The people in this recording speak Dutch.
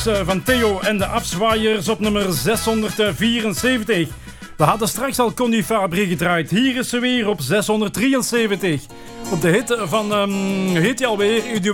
Van Theo en de Afzwaaiers op nummer 674. We hadden straks al Connie Fabri gedraaid. Hier is ze weer op 673. Op de hit van, heet hij alweer,